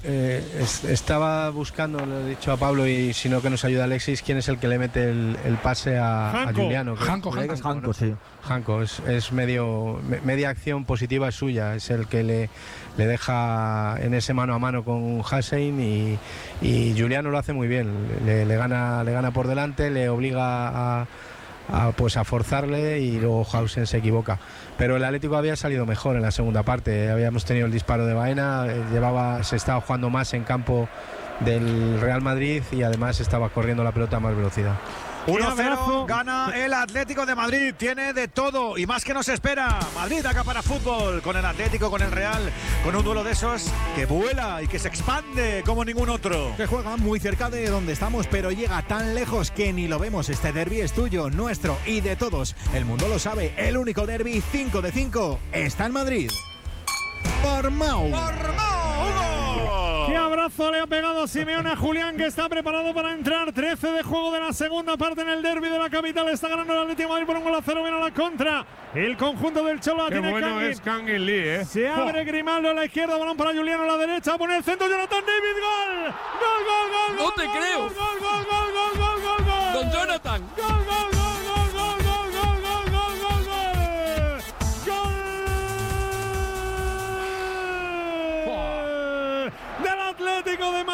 estaba buscando, le he dicho a Pablo, y si no que nos ayuda Alexis, quién es el que le mete el pase a Juliano. Janko, sí. Janko es media acción positiva, es suya, es el que le deja en ese mano a mano con Hasein, y Juliano lo hace muy bien, le gana por delante, le obliga a forzarle, y luego Hausen se equivoca. Pero el Atlético había salido mejor en la segunda parte. Habíamos tenido el disparo de Baena, se estaba jugando más en campo del Real Madrid, y además estaba corriendo la pelota a más velocidad. 1-0 gana el Atlético de Madrid, tiene de todo y más que nos espera. Madrid acá para fútbol, con el Atlético, con el Real, con un duelo de esos que vuela y que se expande como ningún otro. Que juega muy cerca de donde estamos, pero llega tan lejos que ni lo vemos. Este derbi es tuyo, nuestro y de todos. El mundo lo sabe, el único derbi 5 de 5 está en Madrid. Por Mau. ¡Qué abrazo le ha pegado Simeone a Julián, que está preparado para entrar! 13 de juego de la segunda parte en el derbi de la capital. Está ganando el Atlético de Madrid por 1-0. Viene a la contra el conjunto del Cholo. Qué tiene bueno Kangin. es Kangin Lee, Se abre Grimaldo a la izquierda, balón para Juliano a la derecha. Pone el centro, Jonathan David. ¡Gol! ¡Gol! ¡No te creo! ¡Gol! ¡Don Jonathan! ¡Gol! Atlético de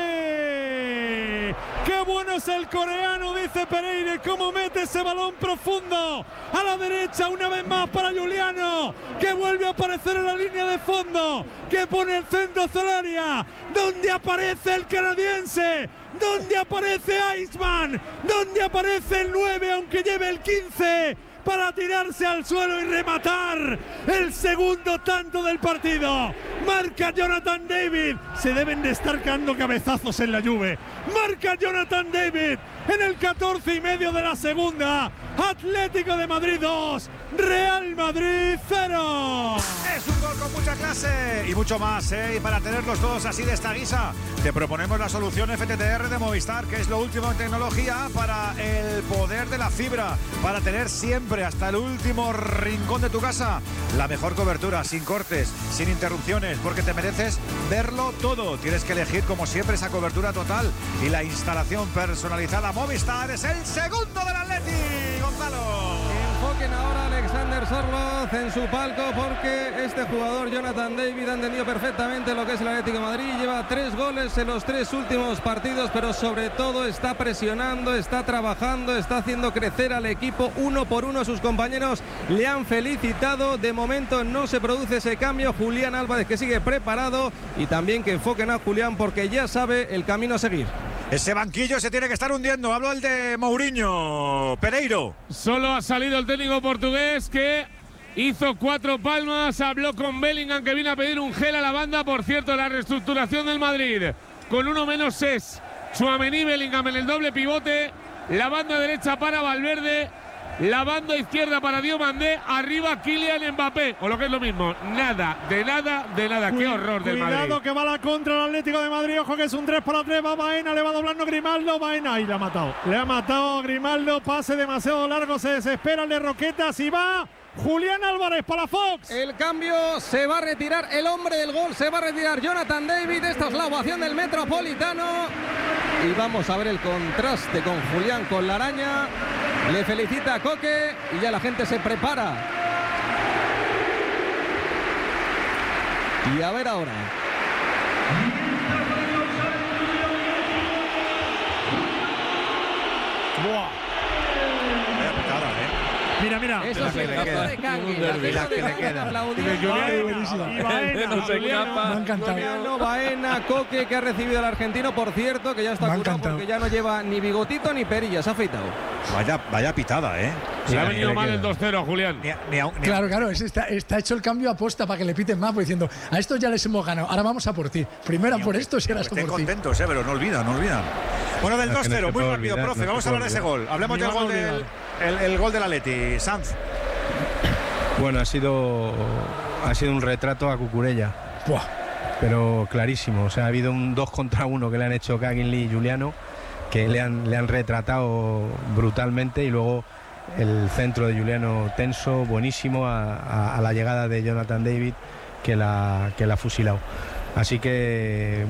Madrid. ¡Qué bueno es el coreano!, dice Pereira. ¡Cómo mete ese balón profundo a la derecha! Una vez más para Juliano, que vuelve a aparecer en la línea de fondo, que pone el centro hacia el área, donde aparece el canadiense, donde aparece Iceman, donde aparece el 9, aunque lleve el 15, para tirarse al suelo y rematar el segundo tanto del partido. Marca Jonathan David. Se deben de estar cayendo cabezazos en la Juve. Marca Jonathan David en el 14:30 de la segunda. Atlético de Madrid 2, Real Madrid 0. Es un gol con mucha clase y mucho más, ¿eh? Y para tenerlos todos así de esta guisa, te proponemos la solución FTTR de Movistar, que es lo último en tecnología para el poder de la fibra, para tener siempre, hasta el último rincón de tu casa, la mejor cobertura, sin cortes, sin interrupciones, porque te mereces verlo todo. Tienes que elegir, como siempre, esa cobertura total y la instalación personalizada. Movistar es el segundo del Atleti, Gonzalo. Enfoquen ahora a Alexander Sorloz en su palco, porque este jugador, Jonathan David, ha entendido perfectamente lo que es el Atlético de Madrid. Lleva 3 goles en los 3 últimos partidos, pero sobre todo está presionando, está trabajando, está haciendo crecer al equipo. Uno por uno sus compañeros le han felicitado. De momento no se produce ese cambio. Julián Álvarez, que sigue preparado, y también que enfoquen a Julián, porque ya sabe el camino a seguir. Ese banquillo se tiene que estar hundiendo. Hablo el de Mourinho. Pereiro. Solo ha salido el técnico portugués, que hizo 4 palmas. Habló con Bellingham, que vino a pedir un gel a la banda. Por cierto, la reestructuración del Madrid con uno menos es Tchouaméni, Bellingham en el doble pivote. La banda derecha para Valverde, la banda izquierda para Diomandé, arriba Kylian Mbappé, o lo que es lo mismo, nada. Qué horror del Madrid. Cuidado, que va la contra el Atlético de Madrid. Ojo, que es un 3-3. Va Baena, le va doblando Grimaldo. Baena, y le ha matado. Le ha matado a Grimaldo. Pase demasiado largo, se desespera el de Roquetas y va Julián Álvarez para Fox. El cambio, se va a retirar el hombre del gol, se va a retirar Jonathan David. Esta es la ovación del Metropolitano. Y vamos a ver el contraste con Julián, con la araña. Le felicita a Coque y ya la gente se prepara. Y a ver ahora. Buah. Mira. Eso sí, la que le queda. Me ha encantado. Baena, Coque, que ha recibido al argentino, por cierto, que ya está curado porque ya no lleva ni bigotito ni perilla, se ha afeitado. Vaya pitada, ¿eh? Le ha venido mal el 2-0 a Julián. Claro, está hecho el cambio aposta para que le piten más, pues diciendo, a estos ya les hemos ganado, ahora vamos a por ti. Primero por esto, si eras por ti. Estén contentos, pero no olvidan. Bueno, del 2-0, muy rápido, profe, vamos a hablar de ese gol. Hablemos del gol el gol del Atleti, Sanz. Bueno, ha sido un retrato a Cucurella. Buah. Pero clarísimo. O sea, ha habido un 2 contra 1 que le han hecho Kangin Lee y Juliano, que le han retratado brutalmente, y luego el centro de Juliano tenso, buenísimo, a la llegada de Jonathan David, que la ha fusilado. Así que